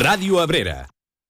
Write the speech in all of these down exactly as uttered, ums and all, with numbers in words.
Ràdio Abrera.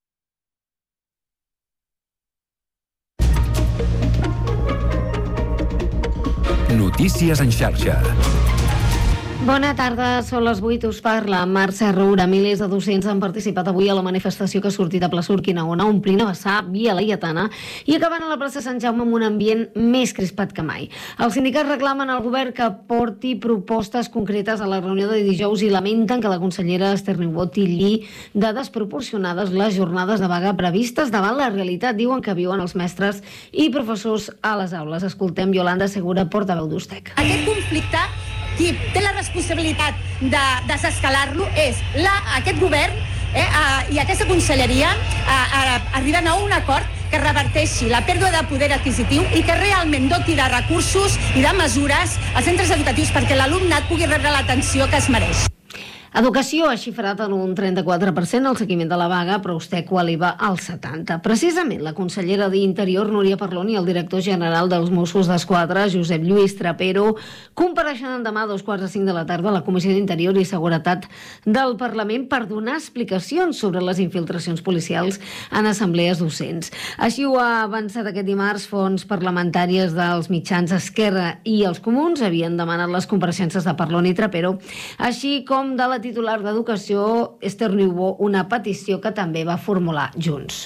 Notícies en xarxa. Bona tarda, són les vuit, us parla Mercè Roura. Milers de docents han participat avui a la manifestació que ha sortit a plaça Urquinaona, omplint a vessar Via Laietana i acabant a la plaça Sant Jaume amb un ambient més crispat que mai. Els sindicats reclamen al govern que porti propostes concretes a la reunió de dijous i lamenten que la consellera Esther Niubó titlli de desproporcionades les jornades de vaga previstes davant la realitat, diuen que viuen els mestres i professors a les aules. Escoltem Yolanda Segura, portaveu d'Ustec. Aquest conflicte, qui té la responsabilitat de desescalar-lo és la, aquest govern eh, eh, i aquesta conselleria eh, eh, arriben a un acord que reverteixi la pèrdua de poder adquisitiu i que realment doti de recursos i de mesures als centres educatius perquè l'alumnat pugui rebre l'atenció que es mereix. Educació ha xifrat en un trenta-quatre per cent el seguiment de la vaga, però Ustec ho eleva al setanta per cent. Precisament, la consellera d'Interior, Núria Parlon, i el director general dels Mossos d'Esquadra, Josep Lluís Trapero, compareixen demà a dos quarts de cinc de la tarda a la Comissió d'Interior i Seguretat del Parlament per donar explicacions sobre les infiltracions policials en assemblees docents. Així ho ha avançat aquest dimarts. Fonts parlamentàries dels mitjans Esquerra i els Comuns havien demanat les compareixences de Parlon i Trapero, així com de la titular d'Educació, Esther Niubó, una petició que també va formular Junts.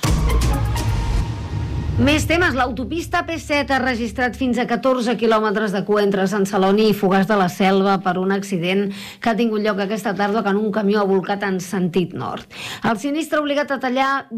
Més temes. L'autopista P set ha registrat fins a catorze quilòmetres de cua entre Sant Celoni i Fogars de la Selva per un accident que ha tingut lloc aquesta tarda quan un camió ha bolcat en sentit nord. El sinistre ha obligat a tallar